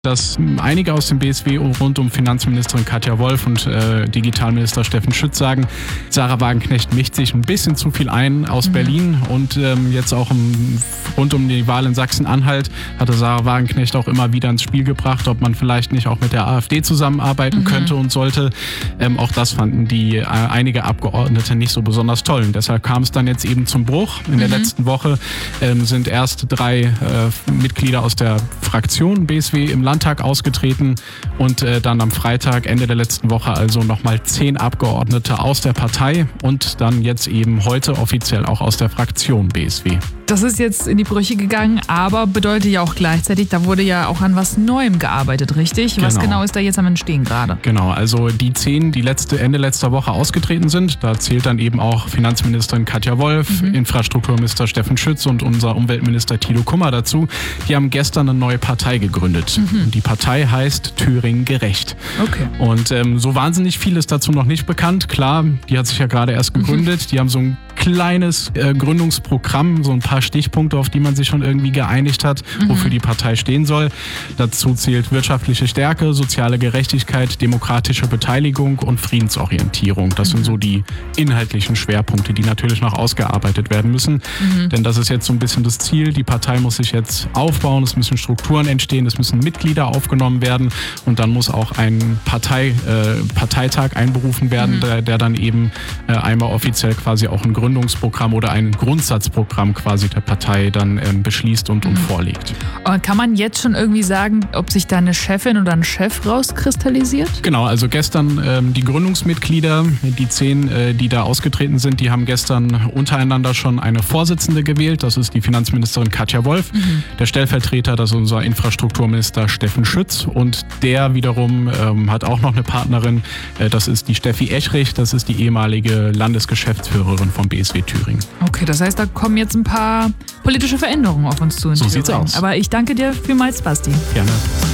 dass einige aus dem BSW rund um Finanzministerin Katja Wolf und Digitalminister Steffen Schütz sagen, Sarah Wagenknecht mischt sich ein bisschen zu viel ein aus Berlin und jetzt auch rund um die Wahl in Sachsen-Anhalt hatte Sarah Wagenknecht auch immer wieder ins Spiel gebracht, ob man vielleicht nicht auch mit der AfD zusammenarbeiten könnte und sollte. Auch das fanden einige Abgeordnete nicht so besonders toll. Und deshalb kam es dann jetzt eben zum Bruch. In der letzten Woche sind erst 3 Mitglieder aus der Fraktion BSW im Landtag ausgetreten und dann am Freitag, Ende der letzten Woche, also nochmal 10 Abgeordnete aus der Partei und dann jetzt eben heute offiziell auch aus der Fraktion BSW. Das ist jetzt in die Brüche gegangen, aber bedeutet ja auch gleichzeitig, da wurde ja auch an was Neuem gearbeitet, richtig? Genau. Was genau ist da jetzt am Entstehen gerade? Genau, also die 10, die Ende letzter Woche ausgetreten sind, da zählt dann eben auch Finanzministerin Katja Wolf, Infrastrukturminister Steffen Schütz und unser Umweltminister Thilo Kummer dazu. Die haben gestern eine neue Partei gegründet. Und die Partei heißt Thüringen gerecht. Okay. Und so wahnsinnig viel ist dazu noch nicht bekannt. Klar, die hat sich ja gerade erst gegründet. Die haben so ein kleines Gründungsprogramm, so ein paar Stichpunkte, auf die man sich schon irgendwie geeinigt hat, wofür die Partei stehen soll. Dazu zählt wirtschaftliche Stärke, soziale Gerechtigkeit, demokratische Beteiligung und Friedensorientierung. Das sind so die inhaltlichen Schwerpunkte, die natürlich noch ausgearbeitet werden müssen. Denn das ist jetzt so ein bisschen das Ziel. Die Partei muss sich jetzt aufbauen, es müssen Strukturen entstehen, es müssen Mitglieder aufgenommen werden und dann muss auch ein Parteitag einberufen werden, der dann eben einmal offiziell quasi auch ein Gründungsprogramm oder ein Grundsatzprogramm quasi der Partei dann beschließt und vorlegt. Und kann man jetzt schon irgendwie sagen, ob sich da eine Chefin oder ein Chef rauskristallisiert? Genau, also gestern die Gründungsmitglieder, die 10, die da ausgetreten sind, die haben gestern untereinander schon eine Vorsitzende gewählt. Das ist die Finanzministerin Katja Wolf. Der Stellvertreter, das ist unser Infrastrukturminister Steffen Schütz und der wiederum hat auch noch eine Partnerin, das ist die Steffi Echrich, das ist die ehemalige Landesgeschäftsführerin vom BSW Thüringen. Okay, das heißt, da kommen jetzt ein paar politische Veränderungen auf uns zu. So sieht's aus. Aber ich danke dir vielmals, Basti. Gerne.